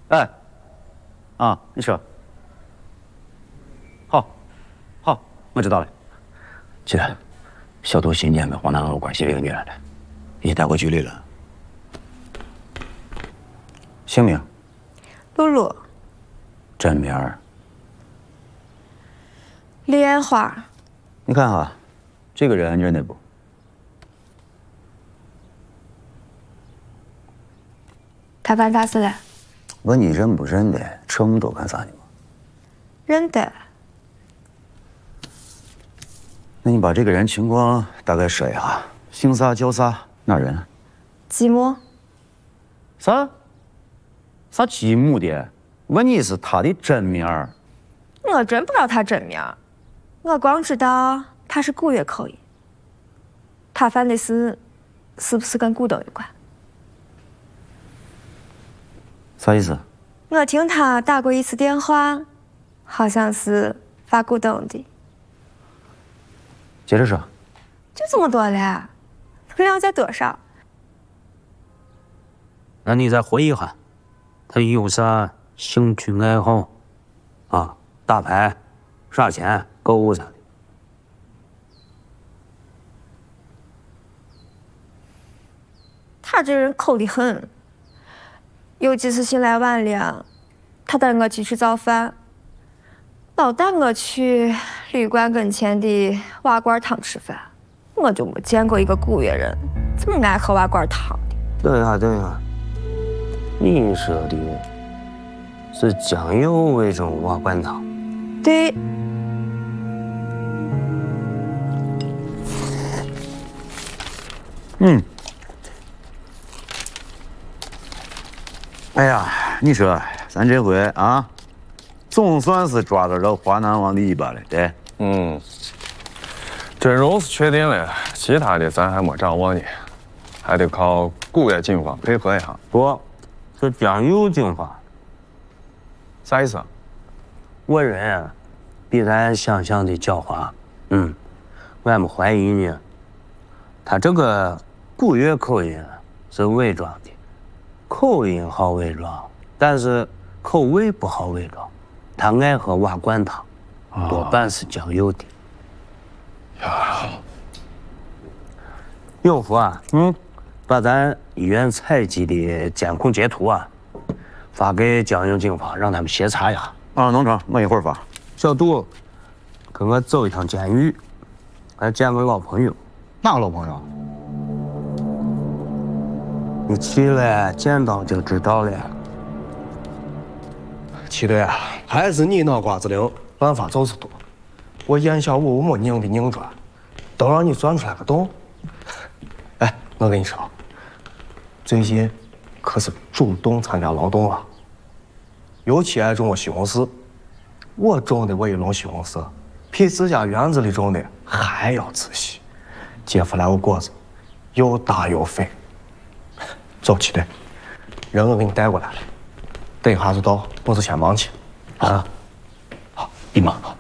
哎，啊，你说。好，好，我知道了。 姐，小杜新年跟黄南楼关系领进来了，已经带过局里了。姓名？ 露露。 真名儿？ 李艳花。 你看哈，这个人认得不？ 他犯啥事了？ 问你认不认得？这么多干啥呢嘛？ 认得。 那你把这个人情况大概说一下，姓啥叫啥，哪人？ 寂寞。 啥？啥继母的？问你是他的真名儿。 我真不知道他真名，我光知道他是古越口音。他犯的事是不是跟古董有关？ 啥意思？ 我听他打过一次电话，好像是发古董的。 接着说。 就这么多了，能了解多少？ 那你再回忆下，他有啥兴趣爱好？啊，打牌、耍钱、购物啥的。 他这人抠得很，尤其是新来晚了，他带我去吃早饭，老带我去旅馆跟前的瓦罐汤吃饭。我就没见过一个古越人这么爱喝瓦罐汤的。 等一下，等一下，你说的是酱油味种瓦罐汤？ 对。 哎呀，你说咱这回啊，总算是抓到这华南王的尾巴了，对？ 阵容是确定了，其他的咱还没掌握呢，还得靠古越警方配合一下。 不，是酱油警方。 啥意思？ 我人啊，比咱想象的狡猾。我还没怀疑呢。他这个古越口音是伪装的，口音好伪装，但是口味不好伪装。他爱喝瓦罐汤，多半是酱油的。有福啊，把咱医院采集的监控截图啊，发给江阴警方，让他们协查一下。 啊，能成，我一会儿发。 小杜，跟我走一趟监狱，还见个老朋友。 哪个老朋友？ 你去了，见到就知道了。 七队啊，还是你脑瓜子灵，办法就是多。我眼下我没拧的拧转，都让你钻出来个洞。哎，我跟你说，最近可是主动参加劳动了，尤其爱种我西红柿。我种的卫龙西红柿，比自家园子里种的还要仔细，结出来的果子又大又肥。走，七队，人我给你带过来了，等一下就到，我就先忙去。啊，好，你忙。